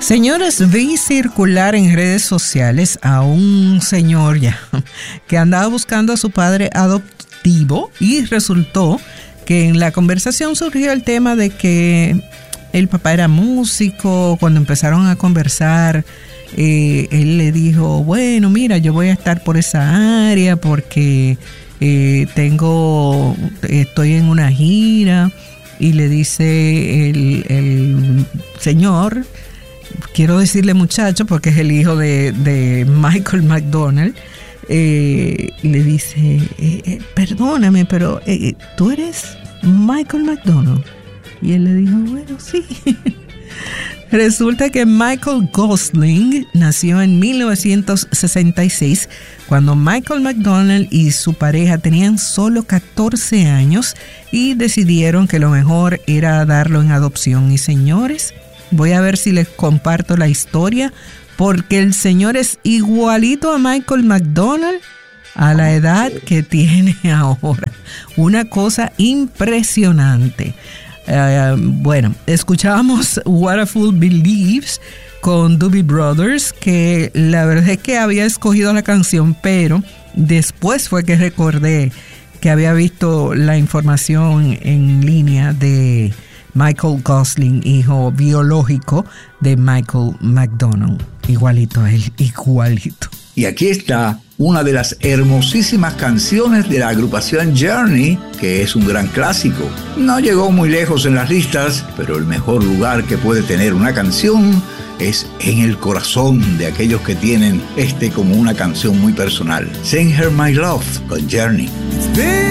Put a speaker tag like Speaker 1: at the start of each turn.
Speaker 1: Señores, vi circular en redes sociales a un señor ya que andaba buscando a su padre adoptivo y resultó que en la conversación surgió el tema de que el papá era músico. Cuando empezaron a conversar, él le dijo, bueno, mira, yo voy a estar por esa área porque estoy en una gira. Y le dice el señor, quiero decirle muchacho porque es el hijo de Michael McDonald, le dice, perdóname, pero ¿tú eres Michael McDonald? Y él le dijo, bueno, sí. Resulta que Michael Gosling nació en 1966, cuando Michael McDonald y su pareja tenían solo 14 años y decidieron que lo mejor era darlo en adopción. Y señores, voy a ver si les comparto la historia, porque el señor es igualito a Michael McDonald a la edad que tiene ahora. Una cosa impresionante. Bueno, escuchábamos What a Fool Believes con Doobie Brothers, que la verdad es que había escogido la canción, pero después fue que recordé que había visto la información en línea de Michael Gosling, hijo biológico de Michael McDonald. Igualito a él, igualito.
Speaker 2: Y aquí está una de las hermosísimas canciones de la agrupación Journey, que es un gran clásico. No llegó muy lejos en las listas, pero el mejor lugar que puede tener una canción es en el corazón de aquellos que tienen como una canción muy personal. Send Her My Love con Journey.